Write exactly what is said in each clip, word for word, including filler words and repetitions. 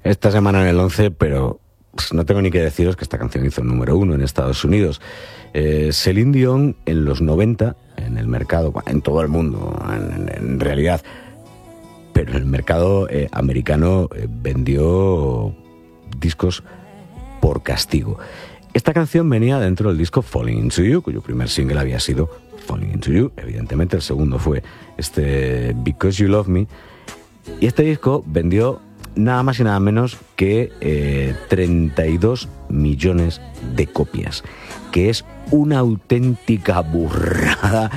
esta semana en el once, pero pues, no tengo ni que deciros que esta canción hizo el número uno en Estados Unidos. Eh, Celine Dion en los noventa, en el mercado, en todo el mundo, en, en realidad, pero en el mercado eh, americano eh, vendió discos por castigo. Esta canción venía dentro del disco Falling Into You, cuyo primer single había sido Falling Into You. Evidentemente el segundo fue este Because You Love Me. Y este disco vendió nada más y nada menos que eh, treinta y dos millones de copias, que es una auténtica burrada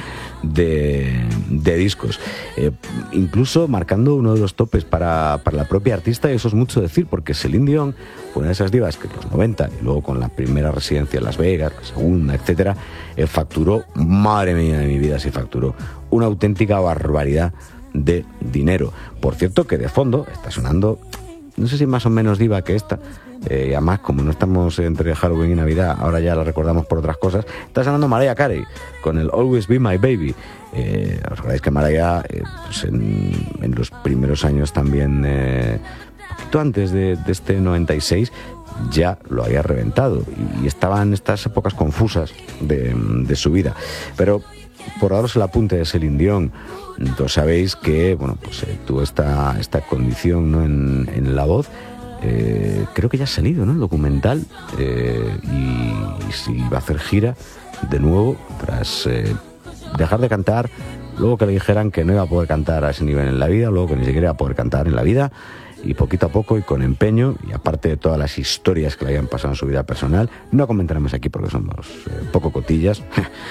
de, de discos, eh, incluso marcando uno de los topes para, para la propia artista, y eso es mucho decir, porque Celine Dion fue una de esas divas que en los noventa, y luego con la primera residencia en Las Vegas, la segunda, etcétera, eh, facturó, madre mía de mi vida, sí facturó una auténtica barbaridad de dinero. Por cierto, que de fondo está sonando, no sé si más o menos diva que esta, eh, y además como no estamos entre Halloween y Navidad, ahora ya la recordamos por otras cosas, está sonando Mariah Carey con el Always Be My Baby. Eh, os acordáis que Mariah eh, pues en, en los primeros años también, eh, un poquito antes de, de este noventa y seis, ya lo había reventado, y, y estaba en estas épocas confusas de, de su vida. Pero por daros el apunte de Celine Dion, entonces sabéis que bueno, pues, eh, tuvo esta, esta condición, ¿no? en, en la voz. Eh, creo que ya ha salido, ¿no? El documental, eh, y, y si va a hacer gira de nuevo tras eh, dejar de cantar, luego que le dijeran que no iba a poder cantar a ese nivel en la vida, luego que ni siquiera iba a poder cantar en la vida, y poquito a poco y con empeño, y aparte de todas las historias que le habían pasado en su vida personal, no comentaremos aquí porque somos eh, poco cotillas,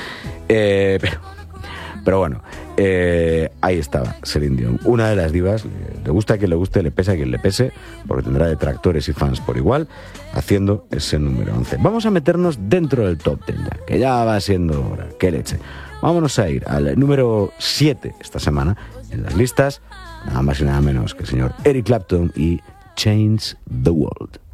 eh, pero, pero bueno, eh, ahí estaba Celine Dion, una de las divas. Le gusta a quien le guste, le pese a quien le pese, porque tendrá detractores y fans por igual, haciendo ese número once. Vamos a meternos dentro del top diez ya, que ya va siendo hora, qué leche. Vámonos a ir al número siete esta semana en las listas, nada más y nada menos que el señor Eric Clapton y Change the World.